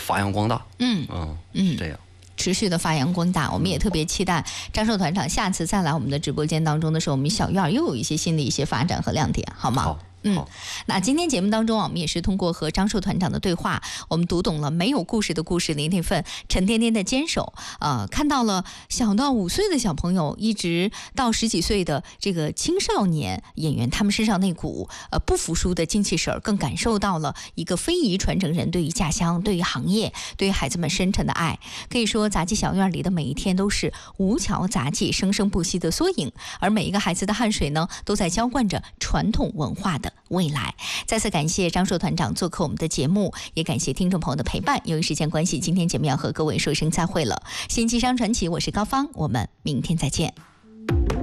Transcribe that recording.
发扬光大。这样。 持续的发扬光大，我们也特别期待张硕团长下次再来我们的直播间当中的时候，我们小院又有一些新的一些发展和亮点，好吗？ 好。 那今天节目当中我们也是通过和张硕团长的对话，我们读懂了没有故事的故事里那份沉甸甸的坚守，看到了小到5岁的小朋友，一直到10几岁的这个青少年演员，他们身上那股不服输的精气神，更感受到了一个非遗传承人对于家乡、对于行业、对于孩子们深沉的爱。可以说，杂技小院里的每一天都是吴桥杂技生生不息的缩影，而每一个孩子的汗水呢，都在浇灌着传统文化的未来。再次感谢张硕团长做客我们的节目，也感谢听众朋友的陪伴。由于时间关系，今天节目要和各位说声再会了。新机商传奇，我是高芳，我们明天再见。